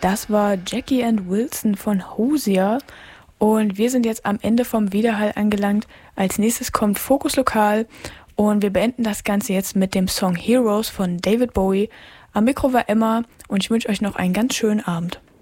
Das war Jackie and Wilson von Hozier. Und wir sind jetzt am Ende vom Widerhall angelangt. Als nächstes kommt Fokus Lokal. Und wir beenden das Ganze jetzt mit dem Song Heroes von David Bowie. Am Mikro war Emma und ich wünsche euch noch einen ganz schönen Abend.